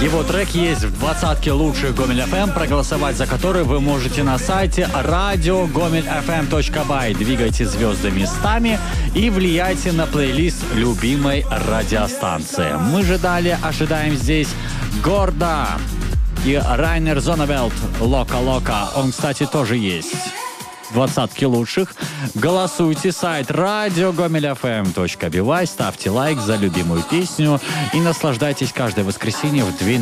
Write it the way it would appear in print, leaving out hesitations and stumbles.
Его трек есть в 20-ке лучших Гомель ФМ, проголосовать за который вы можете на сайте radio.gomelfm.by. Двигайте звезды местами и влияйте на плейлист любимой радиостанции. Мы же далее ожидаем здесь Горда и Райнер Зонневельд «Лока-Лока». Он, кстати, тоже есть. 20-ки лучших. Голосуйте, сайт radio.gomelfm.by, ставьте лайк за любимую песню и наслаждайтесь каждое воскресенье в 12.